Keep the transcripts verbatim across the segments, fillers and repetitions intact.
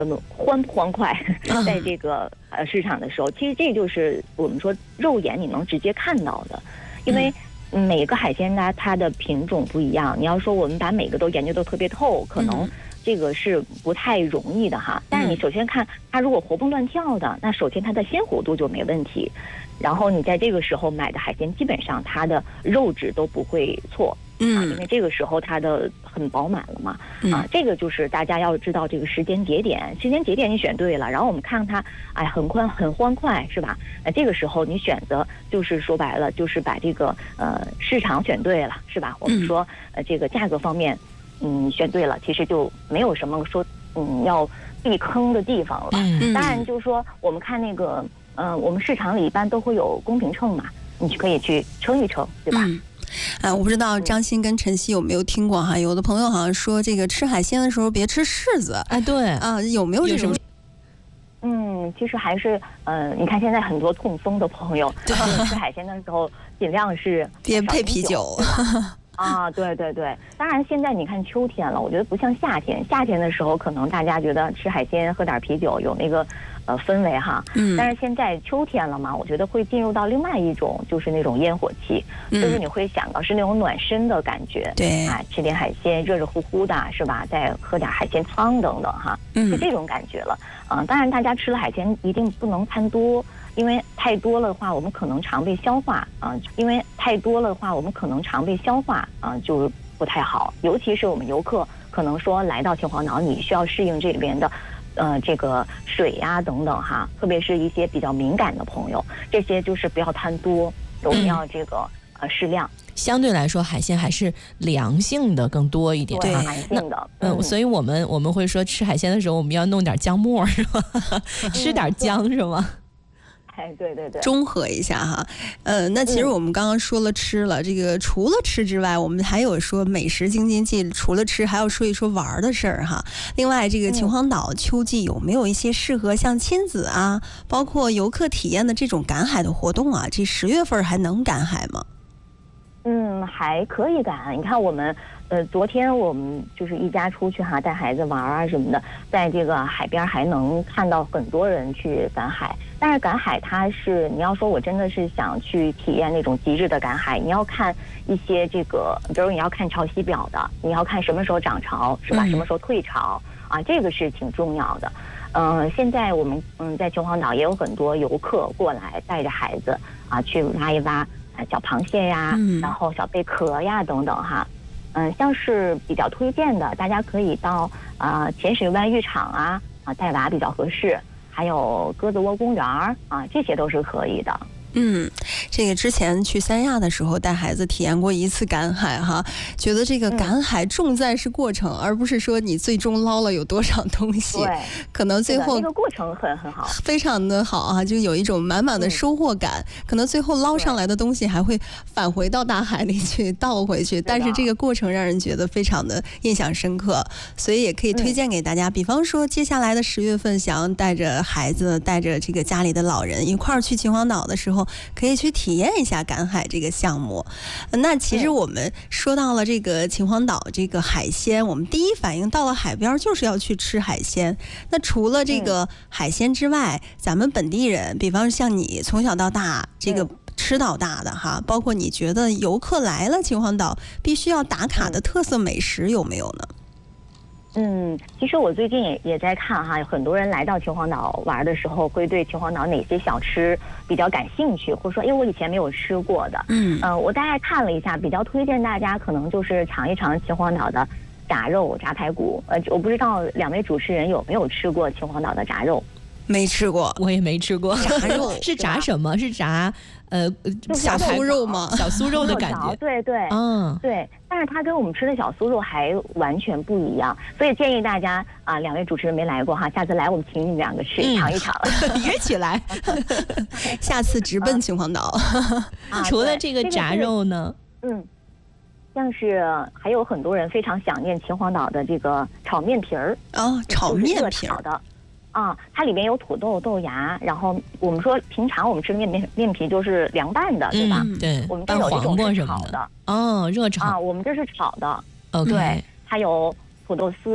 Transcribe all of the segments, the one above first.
欢不欢快，在这个呃市场的时候，其实这就是我们说肉眼你能直接看到的，因为每个海鲜呢它的品种不一样，你要说我们把每个都研究得特别透，可能这个是不太容易的哈。但是你首先看它如果活蹦乱跳的，那首先它的鲜活度就没问题，然后你在这个时候买的海鲜，基本上它的肉质都不会错。嗯，因为这个时候它的很饱满了嘛，啊，这个就是大家要知道这个时间节点，时间节点你选对了，然后我们看它，哎，很宽很欢快是吧？呃，这个时候你选择就是说白了，就是把这个呃市场选对了是吧？我们说呃这个价格方面，嗯，选对了，其实就没有什么说嗯要避坑的地方了。嗯，当然就是说我们看那个，嗯、呃，我们市场里一般都会有公平秤嘛，你就可以去称一称，对吧？嗯啊，我不知道张欣跟晨曦有没有听过哈？有的朋友好像说这个吃海鲜的时候别吃柿子， 哎，对啊，有没有这种？ 嗯，其实还是呃，你看现在很多痛风的朋友，吃海鲜的时候尽量是别配啤酒。 啊，对对对，当然现在你看秋天了，我觉得不像夏天，夏天的时候可能大家觉得吃海鲜喝点啤酒有那个呃氛围哈，嗯，但是现在秋天了嘛，我觉得会进入到另外一种就是那种烟火气，嗯、就是你会想到是那种暖身的感觉， 对啊，吃点海鲜热热乎乎的是吧？再喝点海鲜汤等等哈，嗯，是这种感觉了，啊、呃，当然大家吃了海鲜一定不能贪多。因为太多了的话，我们可能肠胃消化啊、呃；因为太多了的话，我们可能肠胃消化啊、呃、就不太好。尤其是我们游客可能说来到秦皇岛，你需要适应这里边的，呃，这个水呀、啊、等等哈。特别是一些比较敏感的朋友，这些就是不要贪多，我们要这个、嗯、呃适量。 相对来说，海鲜还是良性的更多一点， 对，良性的。 嗯，嗯所以我们我们会说吃海鲜的时候，我们要弄点姜末，是吧？吃点姜是吗？ 哎，对对对， 中和一下哈，呃，那其实我们刚刚说了吃了，嗯、这个除了吃之外，我们还有说美食京津冀，除了吃，还要说一说玩的事儿哈。另外，这个秦皇岛秋季有没有一些适合像亲子啊，包括游客体验的这种赶海的活动啊？这十月份还能赶海吗？ 嗯，还可以赶。你看我们，呃，昨天我们就是一家出去哈，带孩子玩啊什么的，在这个海边还能看到很多人去赶海。但是赶海它是，你要说我真的是想去体验那种极致的赶海，你要看一些这个，比如你要看潮汐表的，你要看什么时候涨潮是吧？什么时候退潮啊？这个是挺重要的。嗯、呃，现在我们嗯在秦皇岛也有很多游客过来带着孩子啊去挖一挖。小螃蟹呀，嗯、然后小贝壳呀等等哈，嗯，像是比较推荐的，大家可以到啊、呃、浅水湾浴场啊啊带娃比较合适，还有鸽子窝公园啊，这些都是可以的。 嗯，这个之前去三亚的时候带孩子体验过一次赶海哈，觉得这个赶海重在是过程，嗯、而不是说你最终捞了有多少东西。 对， 可能最后这个过程很很好， 非常的好啊，就有一种满满的收获感。嗯、可能最后捞上来的东西还会返回到大海里去倒回去，但是这个过程让人觉得非常的印象深刻，所以也可以推荐给大家。嗯、比方说接下来的十月份，想带着孩子、带着这个家里的老人一块儿去秦皇岛的时候。可以去体验一下赶海这个项目。那其实我们说到了这个秦皇岛这个海鲜，我们第一反应到了海边就是要去吃海鲜。那除了这个海鲜之外，咱们本地人，比方像你从小到大这个吃到大的哈，包括你觉得游客来了秦皇岛必须要打卡的特色美食有没有呢？ 嗯，其实我最近也也在看哈，有很多人来到秦皇岛玩的时候，会对秦皇岛哪些小吃比较感兴趣，或者说，因为我以前没有吃过的，嗯，呃，我大概看了一下，比较推荐大家可能就是尝一尝秦皇岛的炸肉、炸排骨。呃，我不知道两位主持人有没有吃过秦皇岛的炸肉？ 没吃过， 我也没吃过。 炸肉是炸什么？是炸呃小酥肉吗？ 小酥肉的感觉。 对对，嗯，对。但是它跟我们吃的小酥肉还完全不一样，所以建议大家啊，两位主持人没来过哈，下次来我们请你们两个吃、嗯、尝一尝， 约起来， 下次直奔秦皇岛。 啊、 除了这个炸肉呢？ 这个、嗯。像是还有很多人非常想念秦皇岛的这个炒面皮儿哦，炒面皮儿的。啊，它里面有土豆、豆芽，然后我们说平常我们吃的面面面皮就是凉拌的，对吧？ 嗯、对， 我们这有一种是炒的， 哦，热炒啊，我们这是炒的。 OK， 对，还有土豆丝，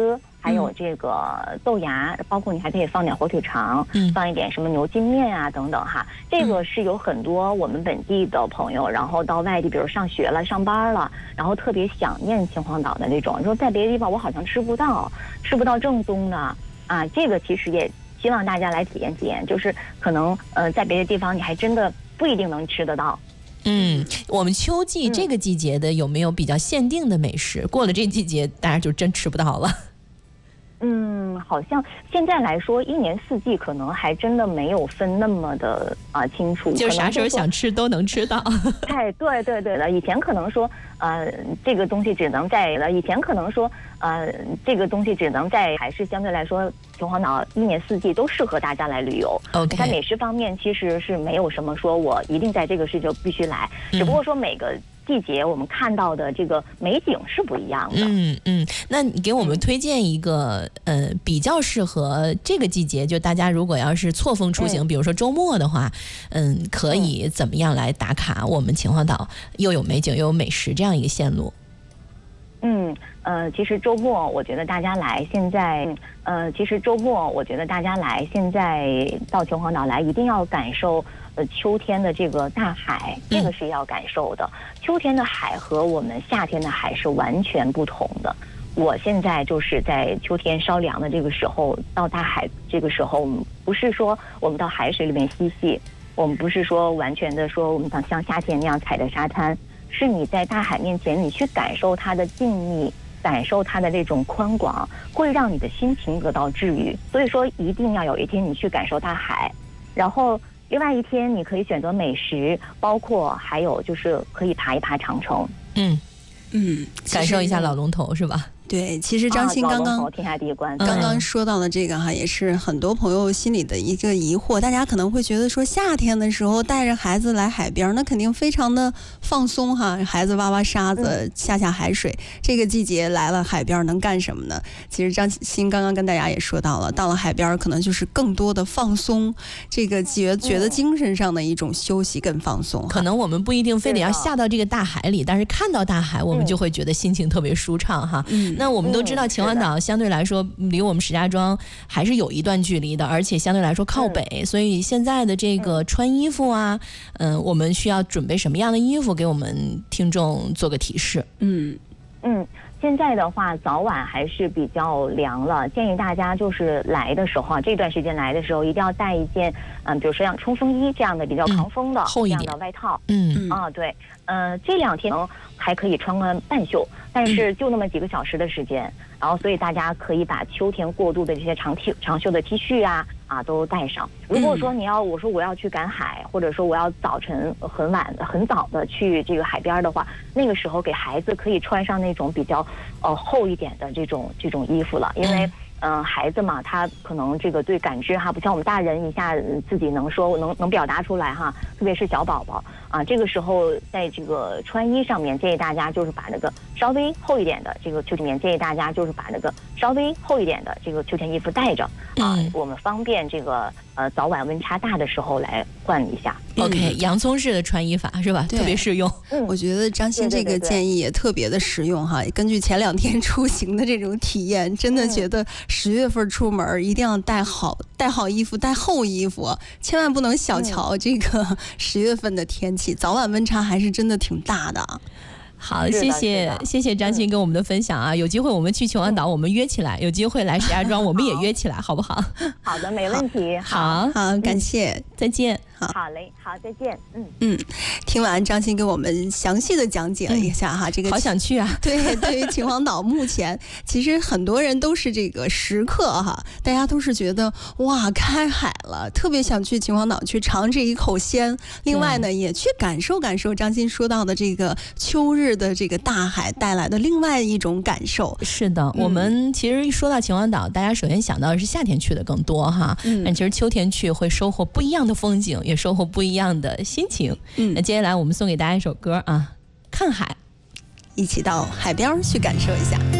还有这个豆芽，包括你还可以放点火腿肠， 嗯， 放一点什么牛筋面啊等等哈。这个是有很多我们本地的朋友，然后到外地，比如上学了、上班了，然后特别想念秦皇岛的那种，说在别的地方我好像吃不到，吃不到正宗的啊。这个其实也希望大家来体验体验，就是可能呃在别的地方你还真的不一定能吃得到。 嗯，我们秋季这个季节的有没有比较限定的美食？嗯、过了这季节，大家就真吃不到了。 嗯，好像现在来说，一年四季可能还真的没有分那么的啊、呃、清楚， 就啥时候想吃都能吃到。 哎，对对对的，以前可能说，呃，这个东西只能在了，以前可能说，呃，这个东西只能在，还是相对来说，秦皇岛一年四季都适合大家来旅游。 OK， 在美食方面其实是没有什么说我一定在这个时就必须来， 嗯、 只不过说每个季节我们看到的这个美景是不一样的。 嗯嗯，那你给我们推荐一个、嗯、呃比较适合这个季节，就大家如果要是错峰出行、嗯、比如说周末的话，嗯，可以怎么样来打卡我们秦皇岛又有美景又有美食这样一个线路？ 嗯呃，其实周末我觉得大家来现在呃，其实周末我觉得大家来现在到秦皇岛来一定要感受呃秋天的这个大海，这个是要感受的。嗯、秋天的海和我们夏天的海是完全不同的。我现在就是在秋天稍凉的这个时候到大海，这个时候我们不是说我们到海水里面嬉戏，我们不是说完全的说我们像像夏天那样踩着沙滩。是你在大海面前，你去感受它的静谧，感受它的这种宽广，会让你的心情得到治愈。所以说，一定要有一天你去感受大海，然后另外一天你可以选择美食，包括还有就是可以爬一爬长城。 嗯嗯， 感受一下老龙头是吧？ 对，其实张欣刚刚、 啊、天下第一关刚刚说到的这个哈，也是很多朋友心里的一个疑惑。大家可能会觉得说，夏天的时候带着孩子来海边，那肯定非常的放松哈，孩子挖挖沙子，下下海水。嗯、这个季节来了海边能干什么呢？其实张欣刚刚跟大家也说到了，到了海边可能就是更多的放松，这个觉觉得精神上的一种休息跟放松。 可能我们不一定非得要下到这个大海里，但是看到大海，我们就会觉得心情特别舒畅哈。嗯。那我们都知道秦皇岛相对来说离我们石家庄还是有一段距离的，而且相对来说靠北，嗯、所以现在的这个穿衣服啊，嗯、呃，我们需要准备什么样的衣服？给我们听众做个提示。 嗯嗯，现在的话早晚还是比较凉了，建议大家就是来的时候啊，这段时间来的时候一定要带一件，嗯，比如说像冲锋衣这样的比较抗风的、嗯、 厚一点这样的外套。 嗯啊，对，嗯、呃，这两天还可以穿个半袖。但是就那么几个小时的时间，然后所以大家可以把秋天过渡的这些长 T 长袖的 T 恤啊啊都带上。如果说你要我说我要去赶海，或者说我要早晨很晚很早的去这个海边的话，那个时候给孩子可以穿上那种比较呃厚一点的这种这种衣服了，因为。嗯、呃，孩子嘛，他可能这个对感知哈，不像我们大人一下自己能说能能表达出来哈，特别是小宝宝啊，这个时候在这个穿衣上面，建议大家就是把那个稍微厚一点的这个秋天棉，建议大家就是把那个稍微厚一点的这个秋天衣服带着啊，嗯、我们方便这个呃早晚温差大的时候来换一下。 OK，、嗯、洋葱式的穿衣法是吧？特别适用。 嗯，我觉得张欣这个建议也特别的实用哈。根据前两天出行的这种体验，真的觉得十月份出门一定要带好带好衣服，带厚衣服，千万不能小瞧这个十月份的天气，早晚温差还是真的挺大的。 好，谢谢谢谢张欣跟我们的分享啊！有机会我们去秦皇岛，我们约起来；有机会来石家庄，我们也约起来，好不好？ 好的，没问题。 好好，感谢， 嗯、再见。 好， 好嘞，好，再见。嗯嗯，听完张欣给我们详细的讲解了一下哈，嗯、这个好想去啊。 对，对于秦皇岛，目前其实很多人都是这个食客哈，大家都是觉得哇，开海了，特别想去秦皇岛去尝这一口鲜。另外呢，也去感受感受张欣说到的这个秋日的这个大海带来的另外一种感受。 是的，嗯、我们其实一说到秦皇岛，大家首先想到的是夏天去的更多哈，嗯、但其实秋天去会收获不一样的风景。也收获不一样的心情。嗯，那接下来我们送给大家一首歌啊，看海， 一起到海边去感受一下。